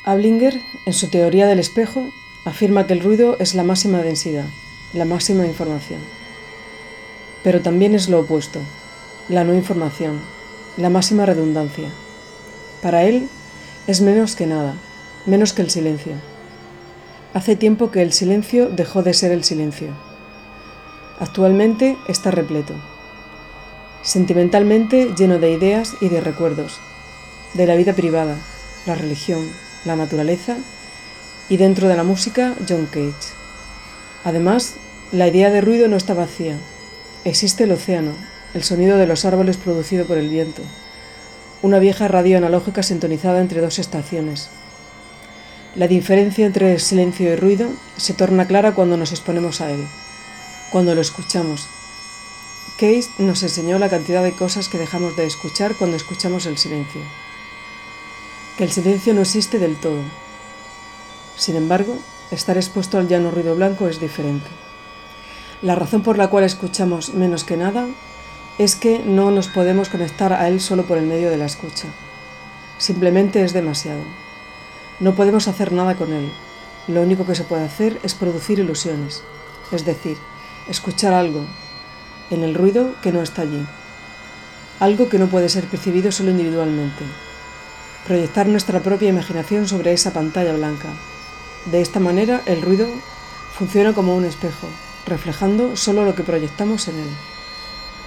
Ablinger, en su teoría del espejo, afirma que el ruido es la máxima densidad, la máxima información. Pero también es lo opuesto, la no información, la máxima redundancia. Para él es menos que nada, menos que el silencio. Hace tiempo que el silencio dejó de ser el silencio. Actualmente está repleto, sentimentalmente lleno de ideas y de recuerdos, de la vida privada, la religión, la naturaleza y dentro de la música, John Cage. Además, la idea de ruido no está vacía. Existe el océano, el sonido de los árboles producido por el viento, una vieja radio analógica sintonizada entre dos estaciones. La diferencia entre silencio y ruido se torna clara cuando nos exponemos a él, cuando lo escuchamos. Cage nos enseñó la cantidad de cosas que dejamos de escuchar cuando escuchamos el silencio. Que el silencio no existe del todo. Sin embargo, estar expuesto al llano ruido blanco es diferente. La razón por la cual escuchamos menos que nada es que no nos podemos conectar a él solo por el medio de la escucha. Simplemente es demasiado. No podemos hacer nada con él. Lo único que se puede hacer es producir ilusiones, es decir, escuchar algo en el ruido que no está allí. Algo que no puede ser percibido solo individualmente. Proyectar nuestra propia imaginación sobre esa pantalla blanca. De esta manera, el ruido funciona como un espejo, reflejando solo lo que proyectamos en él.